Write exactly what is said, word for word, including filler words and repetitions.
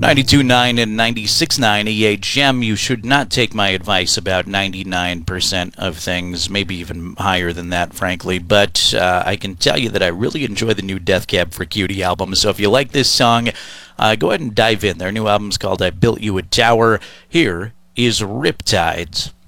ninety-two point nine and ninety-six point nine E H M. You should not take my advice about ninety-nine percent of things, maybe even higher than that, frankly. But uh, I can tell you that I really enjoy the new Death Cab for Cutie album. So if you like this song, uh, go ahead and dive in. Their new album's called I Built You a Tower. Here is Riptides.